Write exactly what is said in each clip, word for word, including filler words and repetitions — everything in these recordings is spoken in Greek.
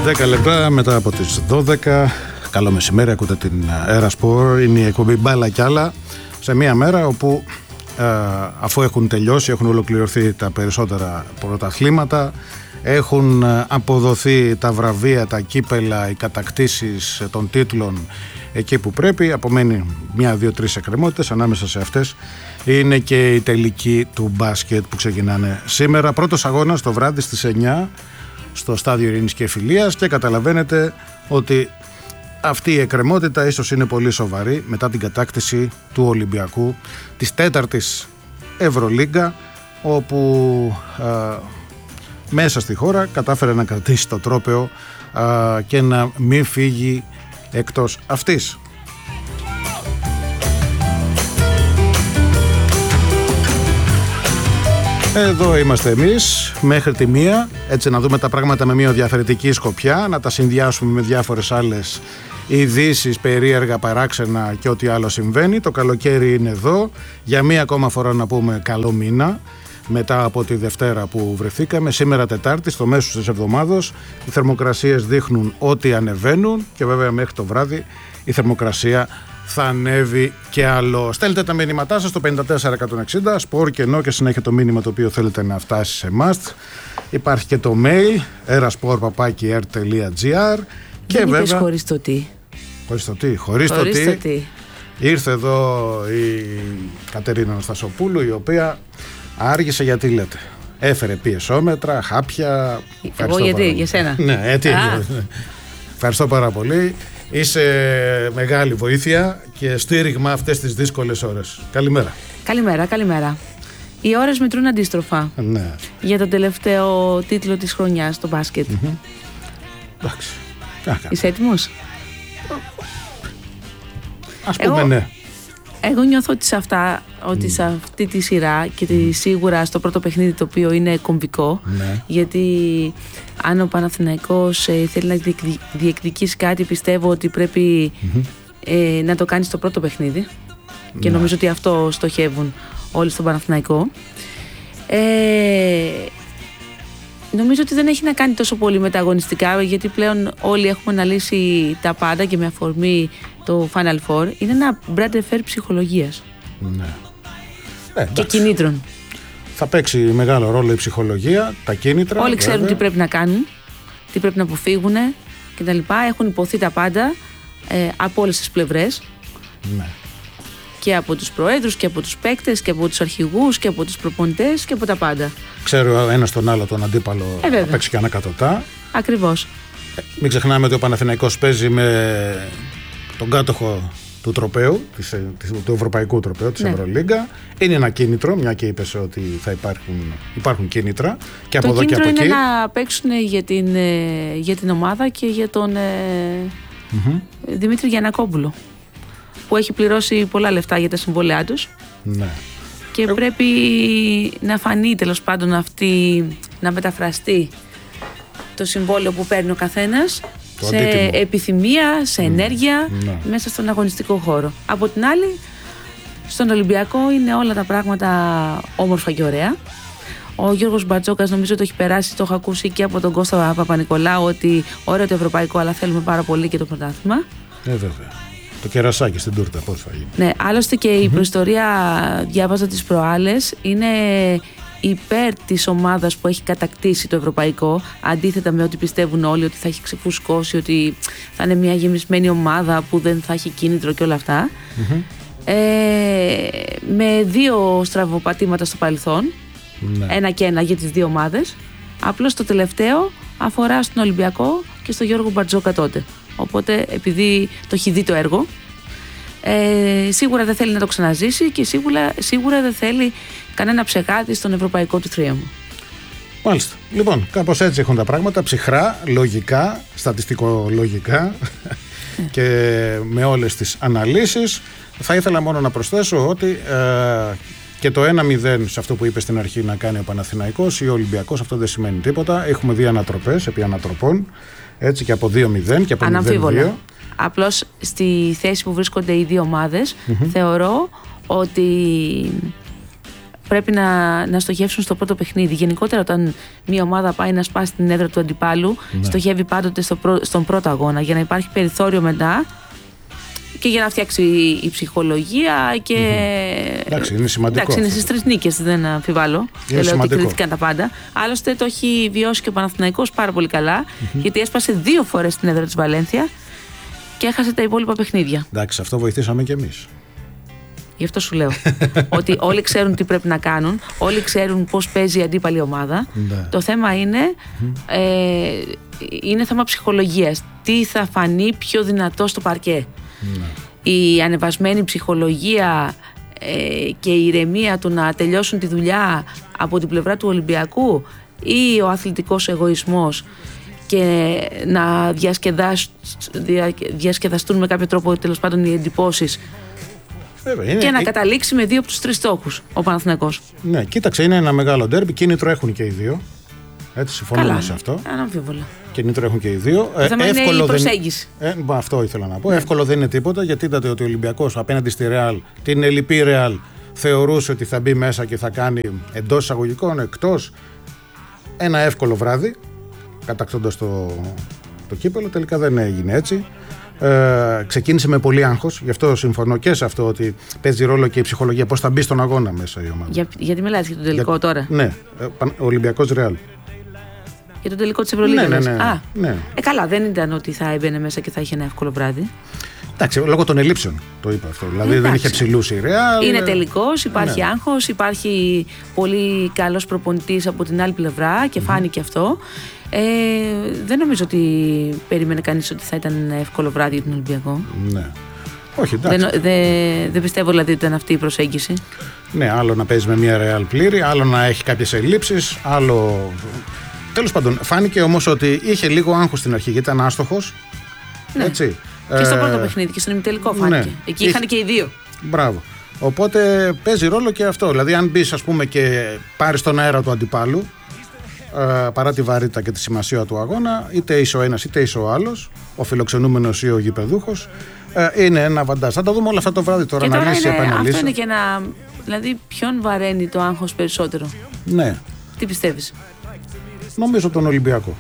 δέκα λεπτά μετά από τις δώδεκα. Καλό μεσημέρι, ακούτε την Aerosport. Είναι η εκπομπή Μπάλα κι άλλα. Σε μια μέρα όπου ε, αφού έχουν τελειώσει, έχουν ολοκληρωθεί τα περισσότερα πρωταθλήματα, έχουν αποδοθεί τα βραβεία, τα κύπελα, οι κατακτήσεις των τίτλων εκεί που πρέπει. Απομένει μια, δύο, τρεις εκκρεμότητες. Ανάμεσα σε αυτές είναι και η τελική του μπάσκετ που ξεκινάνε σήμερα. Πρώτος αγώνας το βράδυ στις εννιά στο Στάδιο Ειρήνης και Φιλίας, και καταλαβαίνετε ότι αυτή η εκκρεμότητα ίσως είναι πολύ σοβαρή μετά την κατάκτηση του Ολυμπιακού της τέταρτης Ευρωλίγκα, όπου α, μέσα στη χώρα κατάφερε να κρατήσει το τρόπαιο α, και να μην φύγει εκτός αυτής. Εδώ είμαστε εμείς μέχρι τη μία, έτσι να δούμε τα πράγματα με μια διαφορετική σκοπιά, να τα συνδυάσουμε με διάφορες άλλες ειδήσεις, περίεργα, παράξενα και ό,τι άλλο συμβαίνει. Το καλοκαίρι είναι εδώ, για μία ακόμα φορά να πούμε καλό μήνα, μετά από τη Δευτέρα που βρεθήκαμε. Σήμερα Τετάρτη, στο μέσο της εβδομάδος, οι θερμοκρασίες δείχνουν ότι ανεβαίνουν και βέβαια μέχρι το βράδυ η θερμοκρασία θα ανέβει και άλλο. Στέλνετε τα μηνύματά σας στο πέντε τέσσερα εκατόν εξήντα, σπορ και ενώ και συνέχεια το μήνυμα το οποίο θέλετε να φτάσει σε εμάς. Υπάρχει και το mail aerosport παπάκι air τελεία gr. Και δεν βέβαια. Είπες χωρίς το τι. Χωρίς το τι. Χωρίς, χωρίς το, τι. το τι. Ήρθε εδώ η Κατερίνα Αναστασοπούλου, η οποία άργησε γιατί λέτε. Έφερε πιεσόμετρα, χάπια. Εγώ γιατί, για σένα. Ναι, έτσι. Ευχαριστώ πάρα πολύ. Είσαι μεγάλη βοήθεια και στήριγμα αυτές τις δύσκολες ώρες. Καλημέρα. Καλημέρα, καλημέρα. Οι ώρες μετρούν αντίστροφα. Ναι. Για τον τελευταίο τίτλο της χρονιάς στο μπάσκετ. Mm-hmm. Εντάξει. Είσαι έτοιμος? Ας πούμε εγώ, ναι. Εγώ νιώθω ότι σε, αυτά, ότι mm. σε αυτή τη σειρά και τη, σίγουρα στο πρώτο παιχνίδι, το οποίο είναι κομβικό, ναι. Γιατί αν ο Παναθηναϊκός ε, θέλει να διεκδικήσει κάτι, πιστεύω ότι πρέπει mm-hmm. ε, να το κάνει στο πρώτο παιχνίδι, ναι. Και νομίζω ότι αυτό στοχεύουν όλοι στον Παναθηναϊκό. ε, Νομίζω ότι δεν έχει να κάνει τόσο πολύ με τα αγωνιστικά, γιατί πλέον όλοι έχουμε αναλύσει τα πάντα και με αφορμή το Final Four. Είναι ένα Brad Fair ψυχολογίας, ναι. ε, και κινήτρων. Θα παίξει μεγάλο ρόλο η ψυχολογία, τα κίνητρα. Όλοι ξέρουν βέβαια τι πρέπει να κάνουν, τι πρέπει να αποφύγουν κτλ. Έχουν υποθεί τα πάντα ε, από όλες τις πλευρές. Ναι. Και από τους προέδρους και από τους παίκτες και από τους αρχηγούς και από τους προπονητές και από τα πάντα. Ξέρω ένας τον άλλο τον αντίπαλο, ε, θα παίξει και ανακατοτά. Ακριβώς. Ε, μην ξεχνάμε ότι ο Παναθηναϊκός παίζει με τον κάτοχο του τροπαίου, της, του ευρωπαϊκού τροπαίου της, ναι, Ευρωλίγκα. Είναι ένα κίνητρο, μια και είπες ότι θα υπάρχουν, υπάρχουν κίνητρα και από το εδώ και από εκεί. Το κίνητρο είναι να παίξουν για την, για την ομάδα και για τον mm-hmm. Δημήτρη Γιαννακόπουλο, που έχει πληρώσει πολλά λεφτά για τα συμβόλαιά τους. Ναι. Και ε... πρέπει να φανεί τέλος πάντων αυτή, να μεταφραστεί το συμβόλαιο που παίρνει ο καθένας το σε αντίτιμο. Επιθυμία, σε ενέργεια, mm. μέσα στον αγωνιστικό χώρο. Από την άλλη, στον Ολυμπιακό είναι όλα τα πράγματα όμορφα και ωραία. Ο Γιώργος Μπαρτζόκας νομίζω το έχει περάσει, το έχω ακούσει και από τον Κώστα Παπα-Νικολάου, ότι ωραίο το ευρωπαϊκό, αλλά θέλουμε πάρα πολύ και το πρωτάθλημα. Ε, βέβαια. Το κερασάκι στην τούρτα πώς θα γίνει. Ναι, άλλωστε και η mm-hmm. προϊστορία, διάβαζα τις προάλλες, είναι υπέρ της ομάδας που έχει κατακτήσει το ευρωπαϊκό, αντίθετα με ό,τι πιστεύουν όλοι, ότι θα έχει ξεφουσκώσει, ότι θα είναι μια γεμισμένη ομάδα που δεν θα έχει κίνητρο και όλα αυτά. Mm-hmm. Ε, με δύο στραβοπατήματα στο παρελθόν, ναι. Ένα και ένα για τις δύο ομάδες. Απλώς το τελευταίο αφορά στον Ολυμπιακό και στον Γιώργο Μπαρτζόκα τότε. Οπότε, επειδή το έχει δει το έργο, ε, σίγουρα δεν θέλει να το ξαναζήσει και σίγουρα, σίγουρα δεν θέλει κανένα ψεγάδι στον ευρωπαϊκό του θρίαμβο. Μάλιστα. Λοιπόν, κάπως έτσι έχουν τα πράγματα, ψυχρά, λογικά, στατιστικολογικά και με όλες τις αναλύσεις. Θα ήθελα μόνο να προσθέσω ότι ε, και το ένα μηδέν σε αυτό που είπε στην αρχή να κάνει ο Παναθηναϊκός ή ο Ολυμπιακός, αυτό δεν σημαίνει τίποτα. Έχουμε δει ανατροπές επί ανατροπών. Έτσι, και από δύο μηδέν και από μηδέν δύο. Απλώς στη θέση που βρίσκονται οι δύο ομάδες, mm-hmm. θεωρώ ότι πρέπει να, να στοχεύσουν στο πρώτο παιχνίδι. Γενικότερα, όταν μια ομάδα πάει να σπάσει την έδρα του αντιπάλου, ναι. στοχεύει πάντοτε στο πρω, στον πρώτο αγώνα για να υπάρχει περιθώριο μετά και για να φτιάξει η ψυχολογία. Και... Mm-hmm. Εντάξει, είναι σημαντικό. Εντάξει, είναι στις τρεις νίκες, δεν αμφιβάλλω. Δεν λέω ότι κρίθηκαν τα πάντα. Άλλωστε το έχει βιώσει και ο Παναθηναϊκός πάρα πολύ καλά, mm-hmm. γιατί έσπασε δύο φορές την έδρα της Βαλένθια και έχασε τα υπόλοιπα παιχνίδια. Εντάξει, αυτό βοηθήσαμε κι εμείς. Γι' αυτό σου λέω. Ότι όλοι ξέρουν τι πρέπει να κάνουν, όλοι ξέρουν πώς παίζει η αντίπαλη ομάδα. Ναι. Το θέμα είναι, mm. ε, είναι θέμα ψυχολογίας. Τι θα φανεί πιο δυνατό στο παρκέ. Ναι. Η ανεβασμένη ψυχολογία ε, και η ηρεμία του να τελειώσουν τη δουλειά από την πλευρά του Ολυμπιακού ή ο αθλητικός εγωισμός και να διασκεδάσ, δια, διασκεδαστούν με κάποιο τρόπο τέλος πάντων οι εντυπώσεις. Βέβαια, είναι... και να καταλήξει με δύο από τους τρεις στόχους ο Παναθηναϊκός. Ναι, κοίταξε, είναι ένα μεγάλο ντέρμπι. Κίνητρο έχουν και οι δύο. Έτσι, συμφωνούμε σε αυτό. Αναμφίβολα. Κίνητρο έχουν και οι δύο. Το θέμα είναι η προσέγγιση. Δεν... Ε, αυτό ήθελα να πω. Ναι. Εύκολο δεν είναι τίποτα, γιατί είδατε ότι ο Ολυμπιακός απέναντι στη Ρεάλ, την ελλειπή Ρεάλ, θεωρούσε ότι θα μπει μέσα και θα κάνει εντός εισαγωγικών, εκτός. Ένα εύκολο βράδυ, κατακτώντας το, το κύπελο. Τελικά δεν έγινε έτσι. Ε, ξεκίνησε με πολύ άγχος, γι' αυτό συμφωνώ και σε αυτό ότι παίζει ρόλο και η ψυχολογία, πώς θα μπει στον αγώνα μέσα η ομάδα. Για, γιατί μιλάς για τον τελικό για, τώρα? Ναι, ο Ολυμπιακός Ρεάλ. Για τον τελικό της Ευρωλίγας. Ναι, ναι, ναι, Α, ναι. Ε, καλά, δεν ήταν ότι θα έμπαινε μέσα και θα είχε ένα εύκολο βράδυ. Εντάξει, λόγω των ελλείψεων το είπα αυτό. Δηλαδή εντάξει. Δεν είχε ψηλούς η Ρεάλ. Είναι τελικός, υπάρχει ναι. άγχος, υπάρχει πολύ καλός προπονητής από την άλλη πλευρά και mm-hmm. φάνηκε αυτό. Ε, δεν νομίζω ότι περίμενε κανείς ότι θα ήταν ένα εύκολο βράδυ για τον Ολυμπιακό. Ναι. Όχι, εντάξει. Δεν, δε, δεν πιστεύω δηλαδή ότι ήταν αυτή η προσέγγιση. Ναι, άλλο να παίζει με μια Ρεάλ πλήρη, άλλο να έχει κάποιες ελλείψεις, άλλο. Τέλος πάντων, φάνηκε όμως ότι είχε λίγο άγχος στην αρχή, γιατί ήταν άστοχος. Ναι. Έτσι. Και στο πρώτο παιχνίδι και στον ημιτελικό φάνηκε. Ναι. Εκεί είχαν και οι δύο. Μπράβο. Οπότε παίζει ρόλο και αυτό. Δηλαδή, αν μπει, ας πούμε, και πάρει τον αέρα του αντιπάλου, ε, παρά τη βαρύτητα και τη σημασία του αγώνα, είτε είσαι ο ένας είτε είσαι ο άλλος, ο φιλοξενούμενος ή ο γηπεδούχος, ε, είναι ένα βαντάζ. Θα το δούμε όλα αυτά το βράδυ τώρα, και να τώρα λύσει η επαναλήψη. Αυτό είναι και ένα. Δηλαδή, ποιον βαραίνει το άγχος περισσότερο? Ναι. Τι πιστεύεις? Νομίζω τον Ολυμπιακό.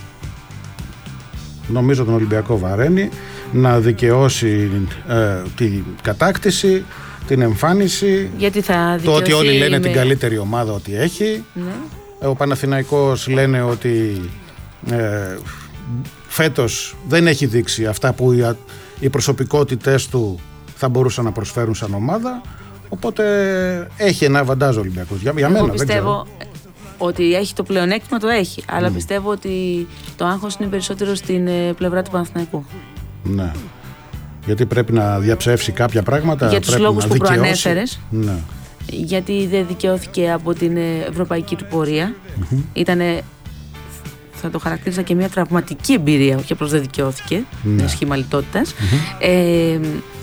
Νομίζω τον Ολυμπιακό βαραίνει να δικαιώσει ε, την κατάκτηση, την εμφάνιση. Γιατί θα το ότι όλοι λένε με... την καλύτερη ομάδα ότι έχει. Ναι. Ο Παναθηναϊκός λένε ότι ε, φέτος δεν έχει δείξει αυτά που οι, οι προσωπικότητες του θα μπορούσαν να προσφέρουν σαν ομάδα. Οπότε έχει ένα βαντάζ ο Ολυμπιακός. Για, για μένα πιστεύω... δεν ξέρω. Ότι έχει το πλεονέκτημα, το έχει. Αλλά mm. πιστεύω ότι το άγχος είναι περισσότερο στην ε, πλευρά του Παναθηναϊκού. Ναι. Γιατί πρέπει να διαψεύσει κάποια πράγματα. Για τους λόγους που δικαιώσει. προανέφερες. Ναι. Γιατί δεν δικαιώθηκε από την ευρωπαϊκή του πορεία. Mm-hmm. Ήτανε, θα το χαρακτήριζα και μια τραυματική εμπειρία, όχι απλώς δεν δικαιώθηκε. Ναι. Με σχήμα λιτότητας. Mm-hmm. Ε,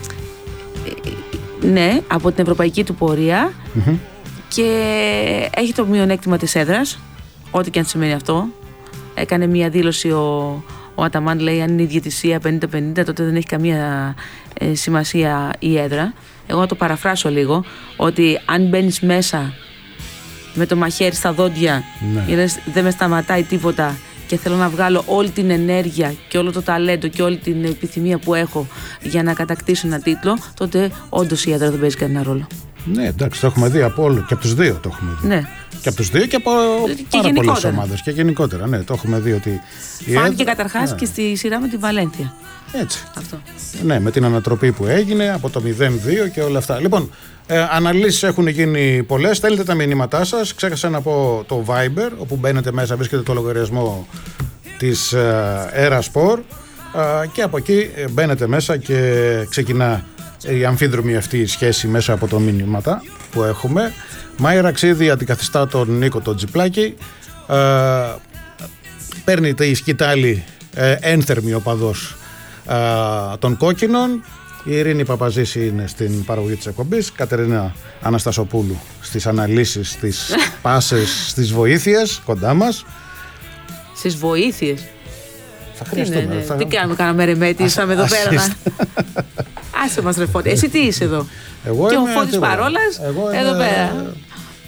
ναι, από την ευρωπαϊκή του πορεία. Mm-hmm. Και έχει το μειονέκτημα της έδρας, ό,τι και αν σημαίνει αυτό. Έκανε μια δήλωση ο, ο Αταμάν, λέει αν είναι η διαιτησία πενήντα πενήντα, τότε δεν έχει καμία ε, σημασία η έδρα. Εγώ να το παραφράσω λίγο, ότι αν μπαίνεις μέσα με το μαχαίρι στα δόντια, ναι. δεν με σταματάει τίποτα και θέλω να βγάλω όλη την ενέργεια και όλο το ταλέντο και όλη την επιθυμία που έχω για να κατακτήσω ένα τίτλο, τότε όντως η έδρα δεν παίζει κανένα ρόλο. Ναι, εντάξει, το έχουμε δει από όλο και από τους δύο το έχουμε δει. Ναι. Και από τους δύο και από και πάρα πολλές ομάδες. Και γενικότερα, ναι, το έχουμε δει ότι. Φάνηκε καταρχάς ναι. και στη σειρά με τη Βαλένθια. Έτσι. Αυτό. Ναι, με την ανατροπή που έγινε από το μηδέν δύο και όλα αυτά. Λοιπόν, ε, αναλύσεις έχουν γίνει πολλές. Στέλνετε τα μηνύματά σας. Ξέχασα να πω το Viber, όπου μπαίνετε μέσα, βρίσκετε το λογαριασμό της ε, Erasport ε, και από εκεί μπαίνετε μέσα και ξεκινά η αμφίδρομη αυτή η σχέση μέσα από τα μηνύματα που έχουμε. Μάη Ραξίδη αντικαθιστά τον Νίκο τον Τζιπλάκη. Ε, παίρνει τη σκητάλη ε, ένθερμη οπαδός ε, των κόκκινων. Η Ειρήνη Παπαζήση είναι στην παραγωγή της εκπομπής. Κατερίνα Αναστασοπούλου στις αναλύσεις, στις πάσες, στις βοήθειες κοντά μας. Στις βοήθειες. Θα χρειαστούμε. Τι, ναι, ναι. Θα... τι κάνουμε, κάναμε ρεμέτη, ήσαμε εδώ πέρα να... Άσε μας ρε Φώτη, εσύ τι είσαι εδώ? Εγώ και είμαι, ο Φώτης Παρόλας, εγώ εδώ είμαι... πέρα.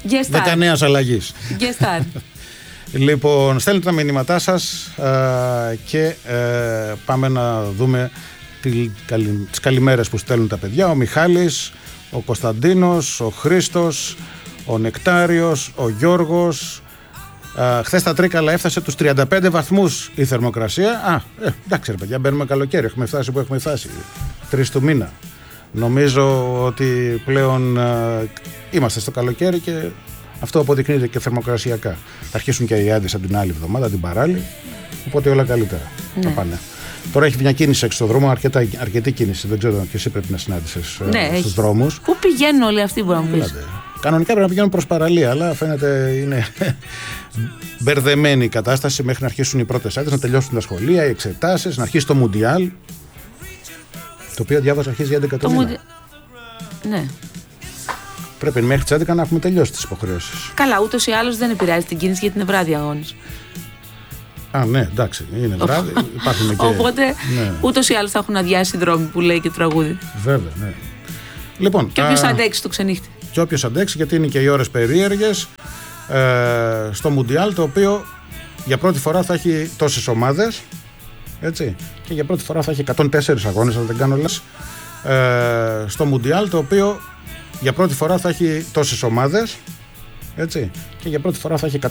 δεκανέας αλλαγής. Guest star. Λοιπόν, στέλνετε τα μηνύματά σας ε, και ε, πάμε να δούμε τη, καλη, τις καλημέρες που στέλνουν τα παιδιά. Ο Μιχάλης, ο Κωνσταντίνος, ο Χρήστος, ο Νεκτάριος, ο Γιώργος. Ε, χθες τα Τρίκαλα έφτασε τους τριάντα πέντε βαθμούς η θερμοκρασία. Α, ε, εντάξει ρε παιδιά, μπαίνουμε καλοκαίρι, έχουμε φτάσει που έχουμε φτάσει. Τρεις του μήνα. Νομίζω ότι πλέον ε, είμαστε στο καλοκαίρι και αυτό αποδεικνύεται και θερμοκρασιακά. Θα αρχίσουν και οι Άντες από την άλλη εβδομάδα, την παράλληλη. Οπότε όλα καλύτερα ναι. θα πάνε. Τώρα έχει μια κίνηση έξω στον δρόμο, αρκετά, αρκετή κίνηση. Δεν ξέρω και εσύ πρέπει να συνάντησες ναι, στους δρόμους. Πού πηγαίνουν όλοι αυτοί που να μου πεις? Κανονικά πρέπει να πηγαίνουν προς παραλία, αλλά φαίνεται είναι μπερδεμένη η κατάσταση μέχρι να αρχίσουν οι πρώτες άδειες, να τελειώσουν τα σχολεία, οι εξετάσεις, να αρχίσει το Μουντιάλ. Το οποίο διάβαζα αρχίζει για έντεκα το μήνα. Μουντι... Ναι. Πρέπει μέχρι τις έντεκα να έχουμε τελειώσει τις υποχρεώσεις. Καλά, ούτως ή άλλως δεν επηρεάζει την κίνηση γιατί είναι βράδυ αγώνες. Α, ναι, εντάξει, είναι βράδυ. Υπάρχουν και... Οπότε ναι. ούτως ή άλλως θα έχουν αδειάσει οι δρόμοι που λέει και το τραγούδι. Βέβαια, ναι. Λοιπόν, και όποιος α... αντέξει το ξενύχτη. Και όποιος αντέξει, γιατί είναι και οι ώρες περίεργες ε, στο Μουντιάλ, το οποίο για πρώτη φορά θα έχει τόσες ομάδες. Έτσι. Και για πρώτη φορά θα έχει εκατόν τέσσερις αγώνες, αν δεν κάνω λάθος. Ε, στο Μουντιάλ, το οποίο για πρώτη φορά θα έχει τόσες ομάδες. Έτσι. Και για πρώτη φορά θα έχει